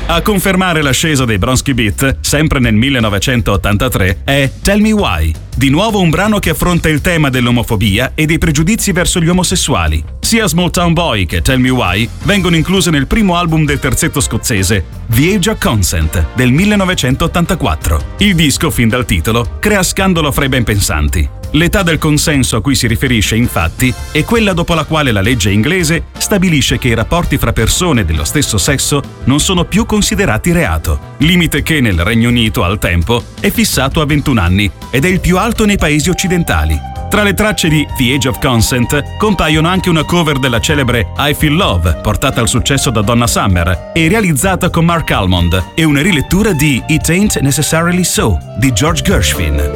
A confermare l'ascesa dei Bronski Beat, sempre nel 1983, è Tell Me Why, di nuovo un brano che affronta il tema dell'omofobia e dei pregiudizi verso gli omosessuali. Sia Small Town Boy che Tell Me Why vengono incluse nel primo album del terzetto scozzese, The Age of Consent, del 1984. Il disco, fin dal titolo, crea scandalo fra i ben pensanti. L'età del consenso a cui si riferisce, infatti, è quella dopo la quale la legge inglese stabilisce che i rapporti fra persone dello stesso sesso non sono più considerati reato, limite che nel Regno Unito al tempo è fissato a 21 anni ed è il più alto nei paesi occidentali. Tra le tracce di The Age of Consent compaiono anche una cover della celebre I Feel Love, portata al successo da Donna Summer e realizzata con Mark Almond, e una rilettura di It Ain't Necessarily So di George Gershwin.